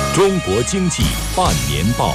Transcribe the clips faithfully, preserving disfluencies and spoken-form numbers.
中国经济半年报。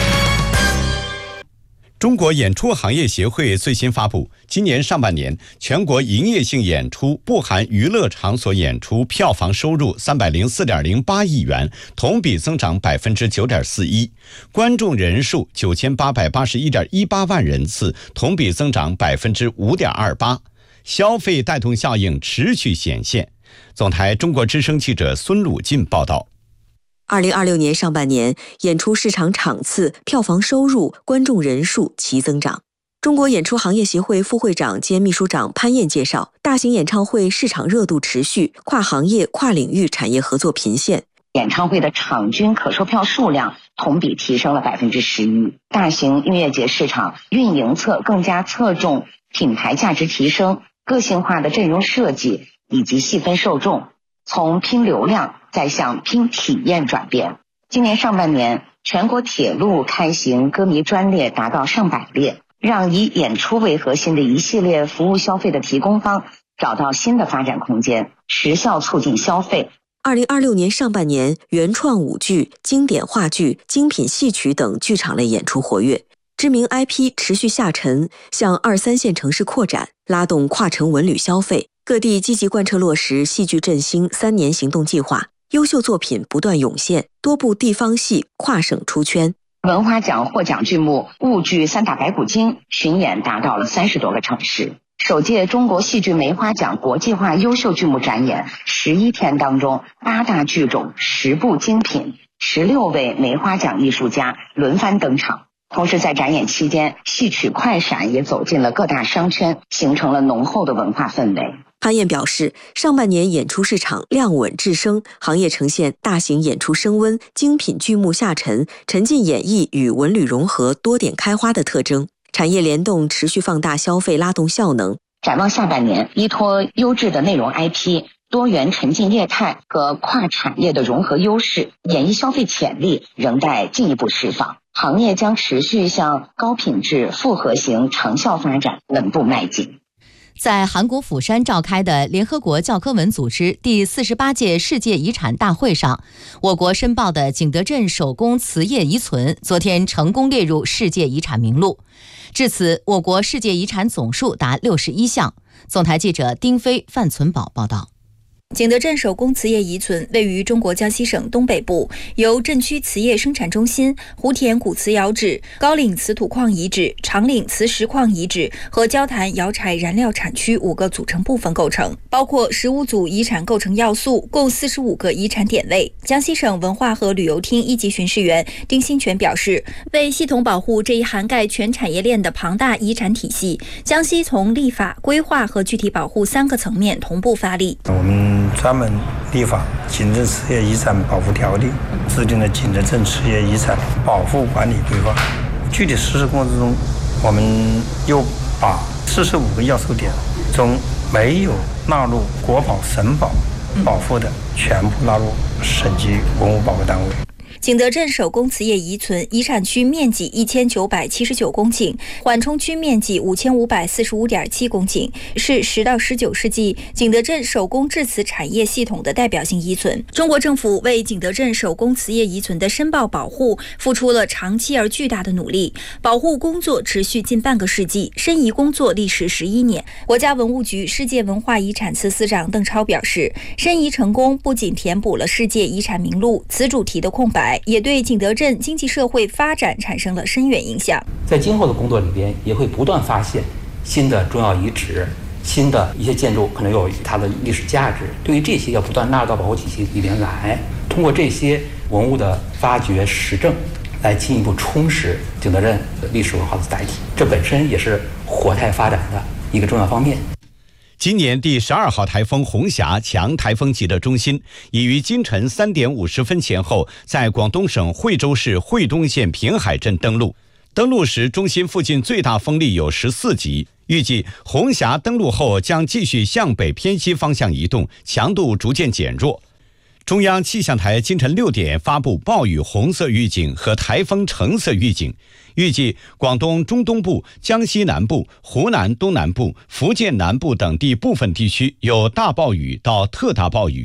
中国演出行业协会最新发布，今年上半年全国营业性演出不含娱乐场所演出票房收入三百零四点零八亿元，同比增长百分之九点四一；观众人数九千八百八十一点一八万人次，同比增长百分之五点二八。消费带动效应持续显现。总台中国之声记者孙鲁进报道。 二零二六年上半年，演出市场场次、票房收入、观众人数齐增长。中国演出行业协会副会长兼秘书长潘燕介绍，大型演唱会市场热度持续，跨行业、跨领域产业合作频现。 演唱会的场均可售票数量同比提升了百分之十一。大型音乐节市场运营侧更加侧重品牌价值提升、个性化的阵容设计以及细分受众，从拼流量再向拼体验转变。今年上半年，全国铁路开行歌迷专列达到上百列，让以演出为核心的一系列服务消费的提供方找到新的发展空间，实效促进消费。 二零二六年上半年，原创舞剧、经典话剧、精品戏曲等剧场类演出活跃，知名 I P 持续下沉，向二三线城市扩展，拉动跨城文旅消费。各地积极贯彻落实戏剧振兴三年行动计划，优秀作品不断涌现，多部地方戏跨省出圈。 文华奖获奖剧目婺剧《三打白骨精》巡演达到了三十多个城市。首届中国戏剧梅花奖国际化优秀剧目展演十一天当中，八大剧种、十部精品、十六位梅花奖艺术家轮番登场。同时在展演期间，戏曲快闪也走进了各大商圈，形成了浓厚的文化氛围。 潘燕表示，上半年演出市场量稳质升，行业呈现大型演出升温、精品剧目下沉、沉浸演绎与文旅融合、多点开花的特征。产业联动持续放大消费拉动效能。 展望下半年，依托优质的内容 I P、多元沉浸业态和跨产业的融合优势，演艺消费潜力仍待进一步释放。行业将持续向高品质、复合型长效发展稳步迈进。 在韩国釜山召开的联合国教科文组织第四十八届世界遗产大会上，我国申报的景德镇手工瓷业遗存昨天成功列入世界遗产名录。至此，我国世界遗产总数达六十一项。总台记者丁飞、范存宝报道。 景德镇手工瓷业遗存位于中国江西省东北部，由镇区瓷业生产中心、湖田古瓷窑址、高岭瓷土矿遗址、长岭瓷石矿遗址和焦坛窑柴燃料产区五个组成部分构成，包括十五组遗产构成要素，共四十五个遗产点位。江西省文化和旅游厅一级巡视员丁新全表示，为系统保护这一涵盖全产业链的庞大遗产体系，江西从立法、规划和具体保护三个层面同步发力。 我们专门立法《景德镇瓷业遗产保护条例》，制定了景德镇瓷业遗产保护管理规划。具体实施过程中，我们又把四十五个要素点中没有纳入国保、省保保护的，全部纳入省级文物保护单位。 景德镇手工瓷业遗存遗产区面积一千九百七十九公顷，缓冲区面积五千五百四十五点七公顷，是十到十九世纪景德镇手工制瓷产业系统的代表性遗存。中国政府为景德镇手工瓷业遗存的申报保护付出了长期而巨大的努力，保护工作持续近半个世纪，申遗工作历时十一年。国家文物局世界文化遗产司司长邓超表示，申遗成功不仅填补了世界遗产名录此主题的空白，也对景德镇经济社会发展产生了深远影响。 在今后的工作里边，也会不断发现新的重要遗址、新的一些建筑可能有它的历史价值，对于这些要不断纳入到保护体系里边来，通过这些文物的发掘实证，来进一步充实景德镇的历史文化的载体，这本身也是活态发展的一个重要方面。 今年第十二号台风红霞强台风级的中心已于今晨三点五十分前后在广东省惠州市惠东县平海镇登陆。登陆时，中心附近最大风力有十四级。预计红霞登陆后将继续向北偏西方向移动，强度逐渐减弱。中央气象台今晨六点发布暴雨红色预警和台风橙色预警，预计广东中东部、江西南部、湖南东南部、福建南部等地部分地区有大暴雨到特大暴雨。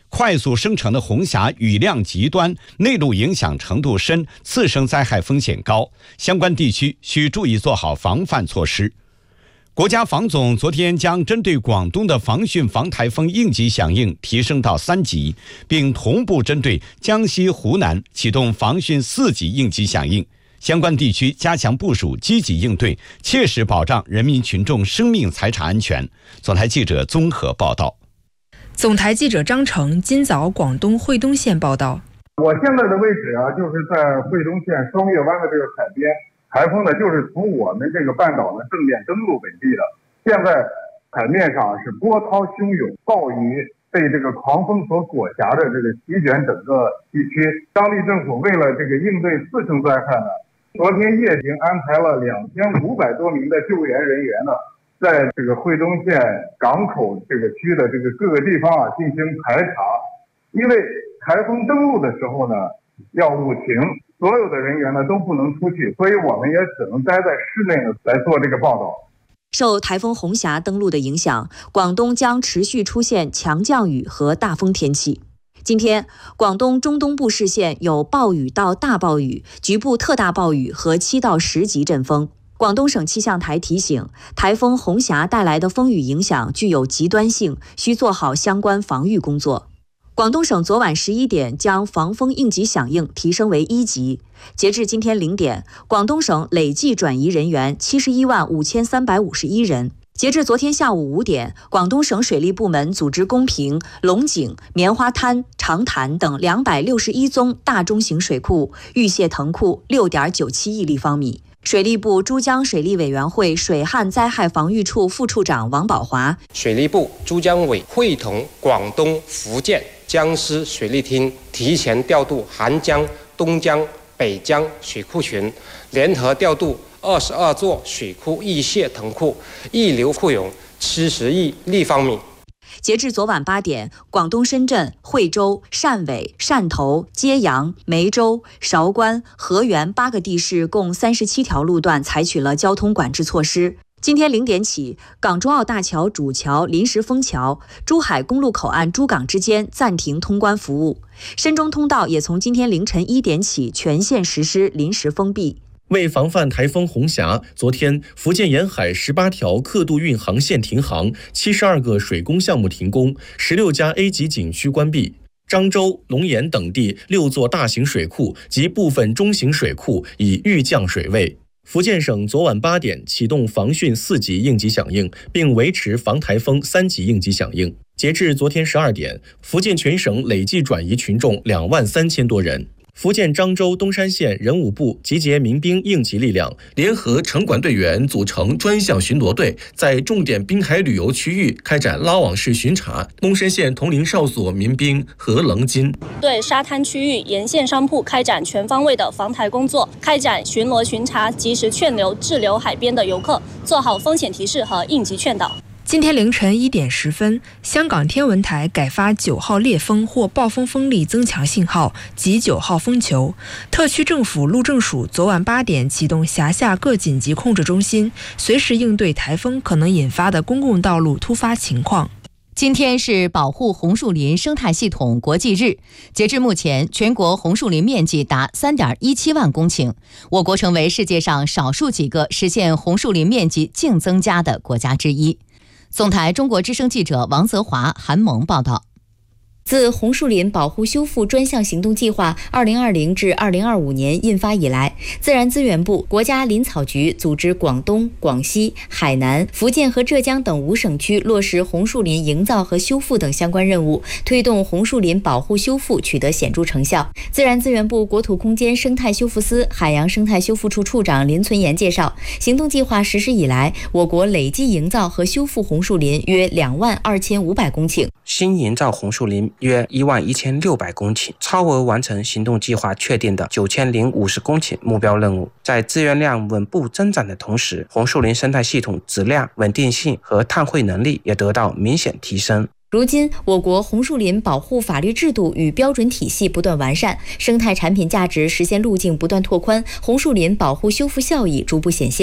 快速生成的红霞雨量极端，内陆影响程度深，次生灾害风险高，相关地区需注意做好防范措施。国家防总昨天将针对广东的防汛防台风应急响应提升到三级，并同步针对江西、湖南启动防汛四级应急响应。相关地区加强部署，积极应对，切实保障人民群众生命财产安全。总台记者综合报道。 总台记者张成今早广东惠东县报道。 我现在的位置啊，就是在惠东县双月湾的这个海边。台风呢，就是从我们这个半岛呢正面登陆本地的。现在海面上是波涛汹涌，暴雨被这个狂风所裹挟着，这个席卷整个地区。当地政府为了这个应对次生灾害呢，昨天夜间安排了两千五百多名的救援人员呢，在这个惠东县港口这个区的这个各个地方啊进行排查。因为台风登陆的时候呢，要务停。所有的人员呢都不能出去，所以我们也只能待在室内呢来做这个报道。 受台风红霞登陆的影响，广东将持续出现强降雨和大风天气。今天，广东中东部市县有暴雨到大暴雨、局部特大暴雨和七到十级阵风。广东省气象台提醒，台风红霞带来的风雨影响具有极端性，需做好相关防御工作。广东省昨晚十一点将防风应急响应提升为一级。截至今天零点，广东省累计转移人员七十一万五千三百五十一人。截至昨天下午五点，广东省水利部门组织公平、龙井、棉花滩、长潭等两百六十一宗大中型水库预泄腾库六点九七亿立方米。水利部珠江水利委员会水旱灾害防御处副处长王宝华， 水利部珠江委会同广东、福建、江西水利厅提前调度韩江、东江、北江水库群，联合调度二十二座水库预泄腾库，溢流库容七十亿立方米。 截至昨晚八点，广东深圳、惠州、汕尾、汕头、揭阳、梅州、韶关、河源八个地市共三十七条路段采取了交通管制措施。今天零点起，港珠澳大桥主桥临时封桥，珠海公路口岸珠港之间暂停通关服务。深中通道也从今天凌晨一点起全线实施临时封闭。 为防范台风红霞，昨天福建沿海十八条客渡运航线停航，七十二个水工项目停工，十六家 A 级景区关闭。漳州、龙岩等地六座大型水库及部分中型水库已预降水位。福建省昨晚八点启动防汛四级应急响应，并维持防台风三级应急响应。截至昨天十二点，福建全省累计转移群众两万三千多人。福建漳州东山县人武部集结民兵应急力量，联合城管队员组成专项巡逻队，在重点滨海旅游区域开展拉网式巡查。东山县铜陵哨所民兵何棱金对沙滩区域沿线商铺开展全方位的防台工作，开展巡逻巡查，及时劝留滞留海边的游客，做好风险提示和应急劝导。 今天凌晨一点十分，香港天文台改发九号烈风或暴风风力增强信号及九号风球。特区政府路政署昨晚八点启动辖下各紧急控制中心，随时应对台风可能引发的公共道路突发情况。 今天是保护红树林生态系统国际日，截至目前，全国红树林面积达 三点一七万公顷，我国成为世界上少数几个实现红树林面积净增加的国家之一。总台中国之声记者王泽华、韩萌报道。 自红树林保护修复专项行动计划二零二零至二零二五年印发以来，自然资源部、国家林草局组织广东、广西、海南、福建和浙江等五省区落实红树林营造和修复等相关任务，推动红树林保护修复取得显著成效。自然资源部国土空间生态修复司海洋生态修复处处长林存言介绍，行动计划实施以来，我国累计营造和修复红树林约两万二千五百公顷， 新营造红树林约一万一千六百公顷，超额完成行动计划确定的九千零五十公顷目标任务。在资源量稳步增长的同时，红树林生态系统质量、稳定性和碳汇能力也得到明显提升。 如今，我国红树林保护法律制度与标准体系不断完善，生态产品价值实现路径不断拓宽，红树林保护修复效益逐步显现。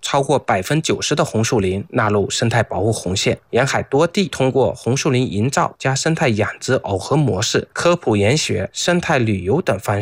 超过百分之九十的红树林纳入生态保护红线。沿海多地通过红树林营造加生态养殖耦合模式、科普研学、生态旅游等方式